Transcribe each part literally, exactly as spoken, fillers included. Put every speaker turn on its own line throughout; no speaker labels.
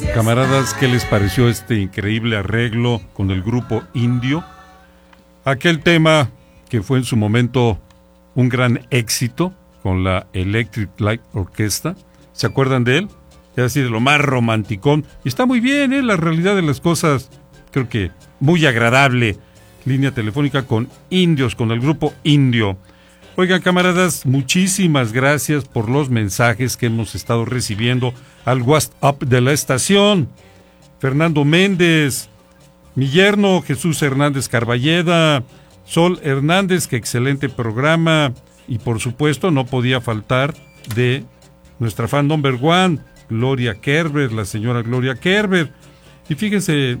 Camaradas, ¿qué les pareció este increíble arreglo con el grupo Indio? Aquel tema que fue en su momento un gran éxito con la Electric Light Orchestra. ¿Se acuerdan de él? Es así de lo más romanticón. Y está muy bien, ¿eh? La realidad de las cosas, creo que muy agradable. Línea telefónica con Indios, con el grupo Indio. Oigan, camaradas, muchísimas gracias por los mensajes que hemos estado recibiendo al WhatsApp de la estación. Fernando Méndez, mi yerno Jesús Hernández Carballeda, Sol Hernández, que excelente programa. Y por supuesto no podía faltar de nuestra fan number one, Gloria Kerber, la señora Gloria Kerber. Y fíjense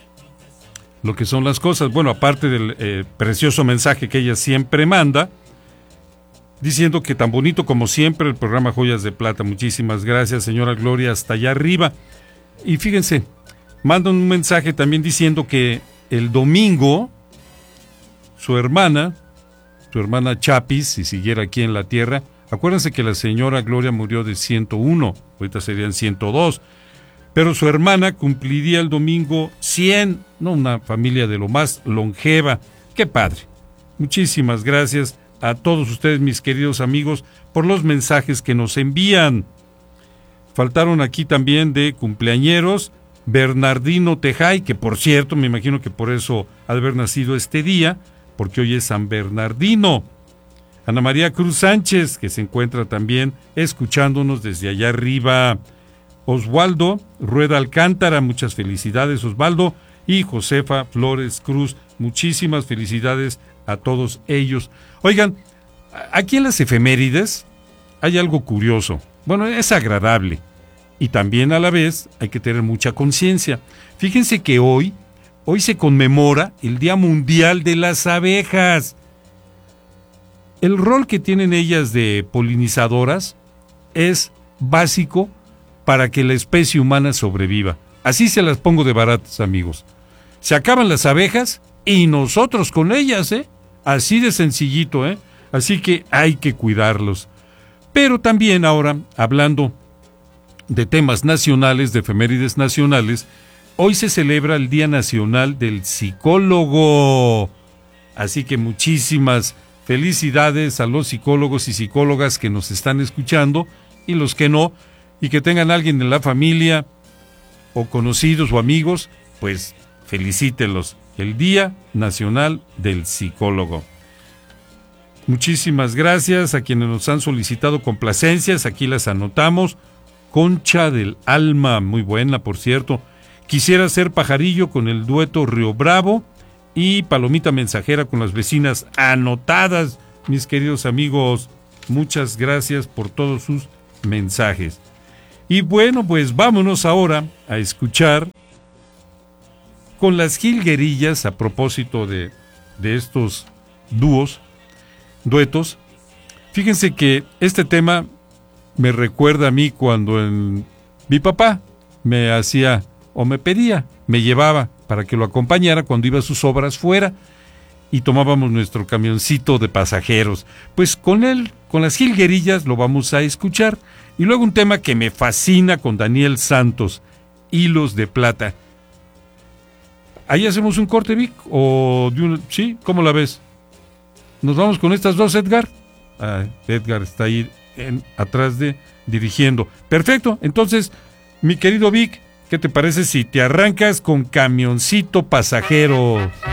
lo que son las cosas. Bueno, aparte del eh, precioso mensaje que ella siempre manda, diciendo que tan bonito como siempre el programa Joyas de Plata. Muchísimas gracias, señora Gloria, hasta allá arriba. Y fíjense, mandan un mensaje también diciendo que el domingo su hermana, su hermana Chapis, si siguiera aquí en la tierra, acuérdense que la señora Gloria murió de ciento uno, ahorita serían ciento dos, pero su hermana cumpliría el domingo cien, no, una familia de lo más longeva. ¡Qué padre! Muchísimas gracias a todos ustedes, mis queridos amigos, por los mensajes que nos envían. Faltaron aquí también de cumpleañeros Bernardino Tejay, que por cierto, me imagino que por eso ha de haber nacido este día, porque hoy es San Bernardino. Ana María Cruz Sánchez, que se encuentra también escuchándonos desde allá arriba. Oswaldo Rueda Alcántara, muchas felicidades, Osvaldo. Y Josefa Flores Cruz, muchísimas felicidades a todos ellos. Oigan, aquí en las efemérides hay algo curioso. Bueno, es agradable y también a la vez hay que tener mucha conciencia. Fíjense que hoy, hoy se conmemora el Día Mundial de las Abejas. El rol que tienen ellas de polinizadoras es básico para que la especie humana sobreviva. Así se las pongo de baratas, amigos. Se acaban las abejas y nosotros con ellas, ¿eh? Así de sencillito, ¿eh? Así que hay que cuidarlos. Pero también ahora, hablando de temas nacionales, de efemérides nacionales, hoy se celebra el Día Nacional del Psicólogo. Así que muchísimas felicidades a los psicólogos y psicólogas que nos están escuchando y los que no, y que tengan alguien en la familia o conocidos o amigos, pues felicítenlos. El Día Nacional del Psicólogo. Muchísimas gracias a quienes nos han solicitado complacencias, aquí las anotamos. Concha del Alma, muy buena, por cierto. Quisiera ser pajarillo con el dueto Río Bravo y Palomita Mensajera con las vecinas anotadas, mis queridos amigos. Muchas gracias por todos sus mensajes. Y bueno, pues vámonos ahora a escuchar con las jilguerillas, a propósito de, de estos dúos, duetos. Fíjense que este tema me recuerda a mí cuando en, mi papá me hacía o me pedía, me llevaba para que lo acompañara cuando iba a sus obras fuera y tomábamos nuestro camioncito de pasajeros. Pues con él, con las jilguerillas, lo vamos a escuchar. Y luego un tema que me fascina con Daniel Santos, Hilos de Plata. ¿Ahí hacemos un corte, Vic? ¿O de un... sí? ¿Cómo la ves? ¿Nos vamos con estas dos, Edgar? Ah, Edgar está ahí en, atrás de dirigiendo. Perfecto, entonces, mi querido Vic, ¿qué te parece si te arrancas con Camioncito Pasajero?